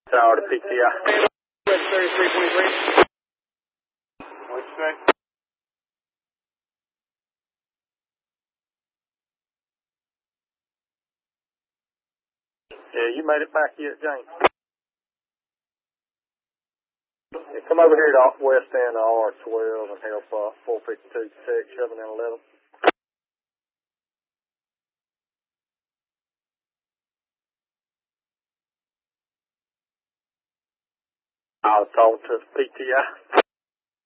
Tower to PTI. 3323. What'd you say? Yeah, you made it back yet, James? Yeah, come over here to west end of R12 and help 452 6, 7 and 11. I'll talk to PTI.